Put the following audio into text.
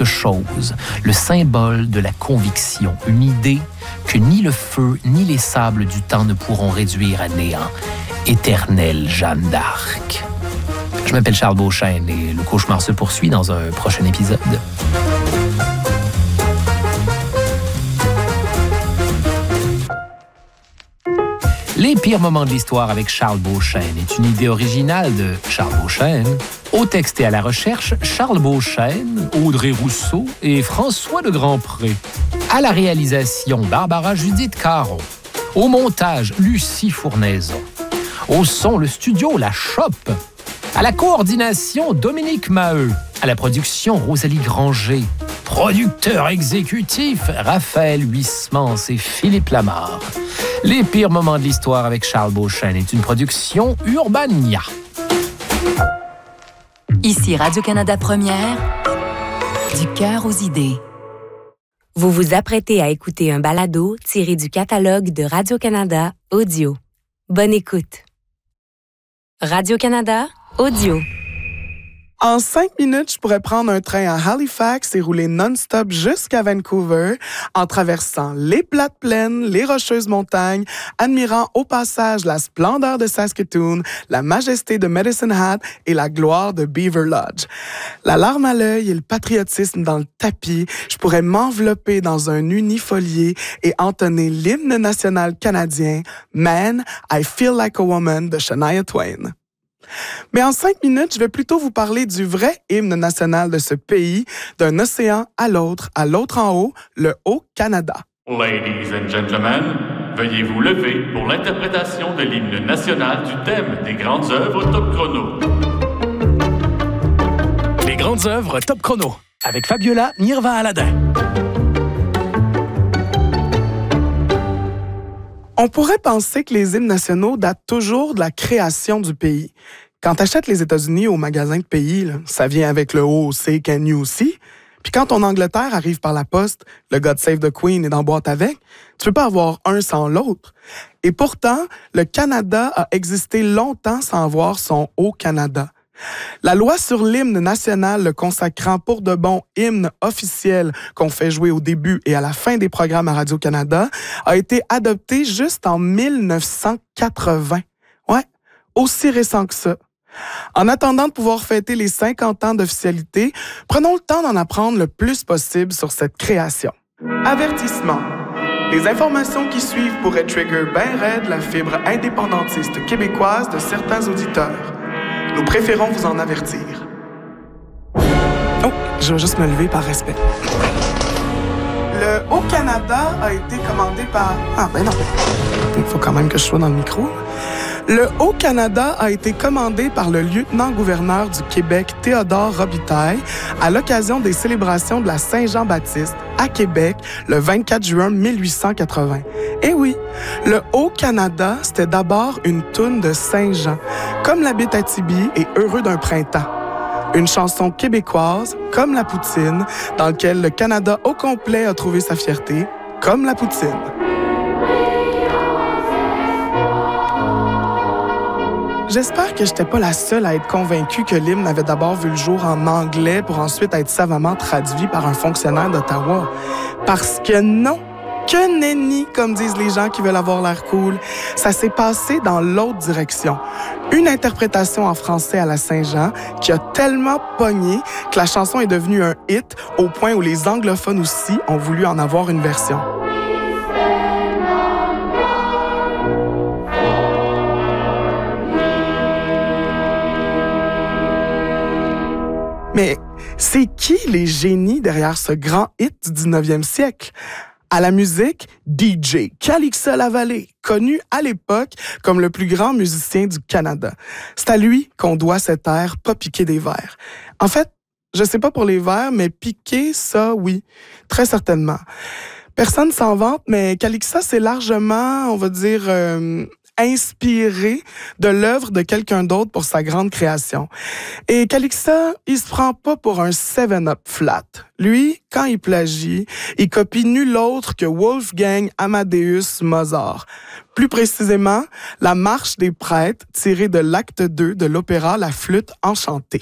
quelque chose, le symbole de la conviction, une idée que ni le feu ni les sables du temps ne pourront réduire à néant. Éternelle Jeanne d'Arc. Je m'appelle Charles Beauchesne et le cauchemar se poursuit dans un prochain épisode. Les pires moments de l'histoire avec Charles Beauchesne est une idée originale de Charles Beauchesne. Au texte et à la recherche, Charles Beauchesne, Audrey Rousseau et François de Grandpré. À la réalisation, Barbara Judith Caron. Au montage, Lucie Fournaison. Au son, le studio La Chope. À la coordination, Dominique Maheu. À la production, Rosalie Granger. Producteur exécutif, Raphaël Huysmans et Philippe Lamarre. Les pires moments de l'histoire avec Charles Beauchesne est une production Urbania. Ici Radio-Canada Première, du cœur aux idées. Vous vous apprêtez à écouter un balado tiré du catalogue de Radio-Canada Audio. Bonne écoute. Radio-Canada Audio. En 5 minutes, je pourrais prendre un train à Halifax et rouler non-stop jusqu'à Vancouver en traversant les plates plaines, les rocheuses montagnes, admirant au passage la splendeur de Saskatoon, la majesté de Medicine Hat et la gloire de Beaver Lodge. La larme à l'œil et le patriotisme dans le tapis, je pourrais m'envelopper dans un unifolié et entonner l'hymne national canadien « Man, I Feel Like a Woman » de Shania Twain. Mais en 5 minutes, je vais plutôt vous parler du vrai hymne national de ce pays, d'un océan à l'autre en haut, le Haut-Canada. Ladies and gentlemen, veuillez vous lever pour l'interprétation de l'hymne national du thème des grandes œuvres Top Chrono. Les grandes œuvres Top Chrono, avec Fabiola Nirva-Aladin. On pourrait penser que les hymnes nationaux datent toujours de la création du pays. Quand tu achètes les États-Unis au magasin de pays, là, ça vient avec le OOC, Can You See? Puis quand ton Angleterre arrive par la poste, le God Save the Queen est dans boîte avec, tu peux pas avoir un sans l'autre. Et pourtant, le Canada a existé longtemps sans avoir son Haut-Canada. La loi sur l'hymne national le consacrant pour de bon hymne officiel qu'on fait jouer au début et à la fin des programmes à Radio-Canada a été adoptée juste en 1980. Ouais, aussi récent que ça. En attendant de pouvoir fêter les 50 ans d'officialité, prenons le temps d'en apprendre le plus possible sur cette création. Avertissement. Les informations qui suivent pourraient trigger ben raide la fibre indépendantiste québécoise de certains auditeurs. Nous préférons vous en avertir. Oh, je vais juste me lever par respect. Le Haut-Canada a été commandé par... Ah, ben non. Il faut quand même que je sois dans le micro. Le Haut-Canada a été commandé par le lieutenant-gouverneur du Québec, Théodore Robitaille, à l'occasion des célébrations de la Saint-Jean-Baptiste à Québec le 24 juin 1880. Eh oui, le Haut-Canada, c'était d'abord une toune de Saint-Jean, comme l'habite à Tibi et Heureux d'un printemps. Une chanson québécoise, comme la poutine, dans laquelle le Canada au complet a trouvé sa fierté, comme la poutine. J'espère que j'étais pas la seule à être convaincue que l'hymne avait d'abord vu le jour en anglais pour ensuite être savamment traduit par un fonctionnaire d'Ottawa. Parce que non, que nenni, comme disent les gens qui veulent avoir l'air cool. Ça s'est passé dans l'autre direction. Une interprétation en français à la Saint-Jean qui a tellement pogné que la chanson est devenue un hit au point où les anglophones aussi ont voulu en avoir une version. Mais c'est qui les génies derrière ce grand hit du 19e siècle? À la musique, DJ Calixa Lavallée, connu à l'époque comme le plus grand musicien du Canada. C'est à lui qu'on doit cet air « Pas piquer des verres ». En fait, je sais pas pour les verres, mais piquer, ça, oui, très certainement. Personne s'en vante, mais Calixa, c'est largement, on va dire... inspiré de l'œuvre de quelqu'un d'autre pour sa grande création. Et Calixa, il se prend pas pour un 7-up flat. Lui, quand il plagie, il copie nul autre que Wolfgang Amadeus Mozart. Plus précisément, la Marche des prêtres tirée de l'acte 2 de l'opéra La Flûte enchantée.